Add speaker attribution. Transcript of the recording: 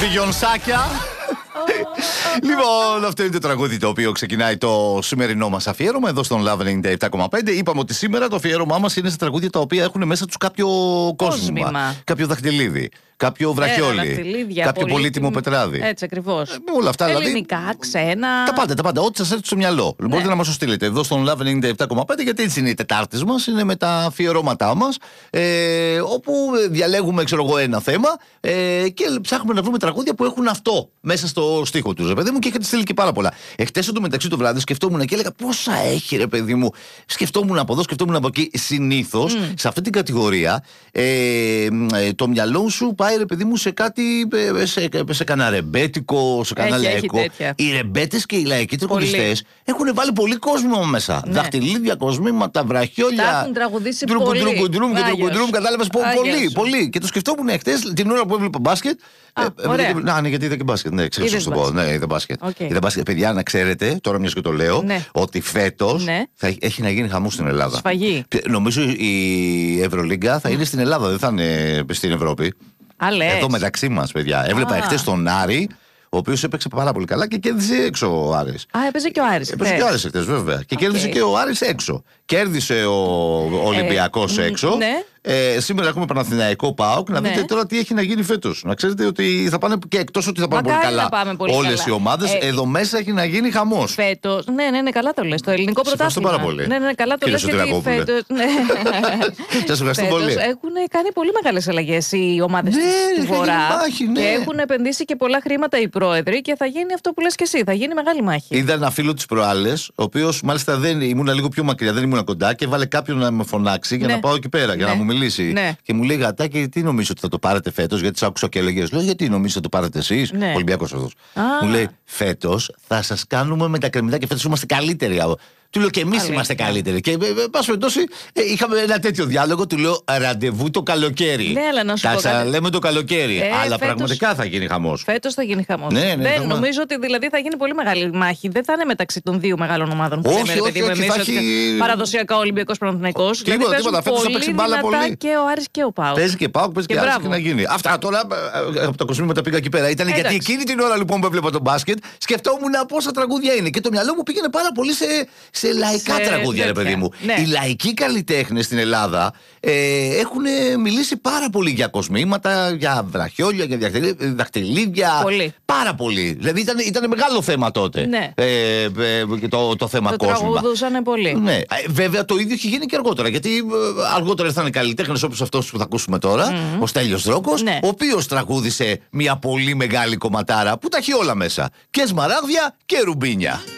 Speaker 1: Βιγιονσάκια. Λοιπόν, αυτό είναι το τραγούδι το οποίο ξεκινάει το σημερινό μας αφιέρωμα εδώ στον Love 97,5. Είπαμε ότι σήμερα το αφιέρωμά μας είναι σε τραγούδια τα οποία έχουν μέσα τους κάποιο κόσμημα. Κάποιο δαχτυλίδι, κάποιο βραχιόλι, κάποιο πολύτιμο πετράδι.
Speaker 2: Έτσι ακριβώς.
Speaker 1: Όλα αυτά δηλαδή.
Speaker 2: Ελληνικά, ξένα.
Speaker 1: Τα πάντα. Ό,τι σας έρθει στο μυαλό. Ναι. Μπορείτε να μας το στείλετε εδώ στον Love 97,5, γιατί έτσι είναι οι Τετάρτες μας. Είναι με τα αφιερώματά μας. Όπου διαλέγουμε, ένα θέμα και ψάχνουμε να βρούμε τραγούδια που έχουν αυτό μέσα στο στίχο του. Ρε παιδί μου, και έχετε στείλει και πάρα πολλά. Εχθές εντωμεταξύ το βράδυ σκεφτόμουν και έλεγα πόσα έχει, ρε παιδί μου. Σκεφτόμουν από εδώ, σκεφτόμουν από εκεί. Συνήθως σε αυτή την κατηγορία το μυαλό σου πάει, ρε παιδί μου, σε κάτι. Σε κανένα ρεμπέτικο, σε κανένα λαϊκό. Οι ρεμπέτες και οι λαϊκοί τραγουδιστές έχουν βάλει πολύ κόσμο μέσα. Ναι. Δαχτυλίδια, κοσμήματα, βραχιόλια.
Speaker 2: Τα έχουν τραγουδήσει
Speaker 1: τρουκουντρούμ, κατάλαβες. Πολύ. Και το σκεφτόμουν εχθές την ώρα που έβλεπα μπάσκετ. Ναι, γιατί είδα και μπάσκετ. Ναι, ξέρω να το πω. Ναι, είδα μπάσκετ. Είδα μπάσκετ. Παιδιά, να ξέρετε, τώρα μιας και το λέω, ότι φέτος θα έχει να γίνει χαμός στην Ελλάδα.
Speaker 2: Σφαγή.
Speaker 1: Νομίζω η Ευρωλίγκα θα είναι στην Ελλάδα, δεν θα είναι στην Ευρώπη. Εδώ μεταξύ μας, παιδιά. Έβλεπα εχθές τον Άρη, ο οποίος έπαιξε πάρα πολύ καλά και κέρδισε έξω ο Άρης.
Speaker 2: Έπαιζε και ο Άρης.
Speaker 1: Έπαιζε και ο Άρης εχθές, βέβαια. Και κέρδισε και ο Άρης έξω. Κέρδισε ο Ολυμπιακός έξω. Σήμερα έχουμε Παναθηναϊκό ΠΑΟΚ. Να δείτε τώρα τι έχει να γίνει φέτος. Να ξέρετε ότι θα πάνε και εκτός ότι θα πάνε πολύ καλά όλες οι ομάδες, εδώ μέσα έχει να γίνει χαμός.
Speaker 2: Φέτος. Ναι, καλά το λες. Το ελληνικό πρωτάθλημα.
Speaker 1: Ευχαριστώ πάρα πολύ.
Speaker 2: Ναι, καλά το λες.
Speaker 1: Σας ευχαριστώ πολύ.
Speaker 2: Έχουν κάνει πολύ μεγάλες αλλαγές οι ομάδες του Βορρά. Και έχουν επενδύσει και πολλά χρήματα οι πρόεδροι και θα γίνει αυτό που λες και εσύ. Θα γίνει μεγάλη μάχη.
Speaker 1: Είδα ένα φίλο της προάλλες, ο οποίος μάλιστα δεν ήμουν λίγο πιο μακριά, δεν ήμουν κοντά και βάλε κάποιον να με φωνάξει για να πάω εκεί πέρα, για να μου μιλήσει.
Speaker 2: Ναι.
Speaker 1: Και μου λέει, Γατάκι, τι νομίζω ότι θα το πάρετε φέτος? Γιατί σ' άκουσα και έλεγες. Λέω, γιατί νομίζω ότι θα το πάρετε εσείς? Ολυμπιακός αυτός. Μου λέει, φέτος θα σας κάνουμε με τα κρεμμυδά και φέτος είμαστε καλύτεροι. Του λέω και εμείς είμαστε καλύτεροι. Και πάση περιπτώσει είχαμε ένα τέτοιο διάλογο. Του λέω ραντεβού το καλοκαίρι.
Speaker 2: Ναι, αλλά να σου
Speaker 1: τα
Speaker 2: πω.
Speaker 1: ξαναλέμε το καλοκαίρι. Αλλά πραγματικά θα γίνει χαμός.
Speaker 2: Φέτος θα γίνει χαμός.
Speaker 1: Ναι,
Speaker 2: νομίζω ότι δηλαδή θα γίνει πολύ μεγάλη μάχη. Δεν θα είναι μεταξύ των δύο μεγάλων ομάδων που λέμε,
Speaker 1: όχι,
Speaker 2: παραδοσιακά Ολυμπιακός Παναθηναϊκός.
Speaker 1: Τίποτα. Φέτος θα παίξει μπάλα πολύ.
Speaker 2: Και ο Άρης και ο ΠΑΟΚ.
Speaker 1: Παίζει και ΠΑΟΚ, παίζει και Άρης και να γίνει. Αυτά τώρα από τα κοσμήματα πήγα εκεί πέρα. Ήταν γιατί εκείνη την ώρα λοιπόν που έβλεπα τον μπάσκετ σκεφτόμουν πόσα τραγούδια είναι. Και το μυαλό μου πήγαινε πάρα πολύ σε λαϊκά τραγούδια, ρε παιδί μου. Ναι. Οι λαϊκοί καλλιτέχνες στην Ελλάδα έχουν μιλήσει πάρα πολύ για κοσμήματα, για βραχιόλια, για δαχτυλίδια.
Speaker 2: Πολύ.
Speaker 1: Πάρα πολύ. Δηλαδή ήταν μεγάλο θέμα τότε.
Speaker 2: Ναι.
Speaker 1: Το θέμα
Speaker 2: το
Speaker 1: κόσμημα.
Speaker 2: Το τραγουδούσαν πολύ.
Speaker 1: Ναι. Βέβαια το ίδιο έχει γίνει και αργότερα. Γιατί αργότερα ήρθαν καλλιτέχνες όπως αυτός που θα ακούσουμε τώρα, ο Στέλιος Δρόκος, ο οποίος τραγούδισε μια πολύ μεγάλη κομματάρα που τα έχει όλα μέσα. Και σμαράγδια και ρουμπίνια.